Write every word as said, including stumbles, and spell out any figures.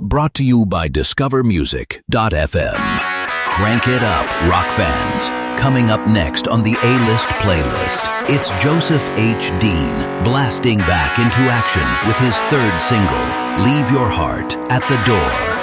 brought to you by discover music dot f m. Crank it up, rock fans. Coming up next on the A-List playlist, it's Joseph H. Dean blasting back into action with his third single, Leave Your Heart at the Door.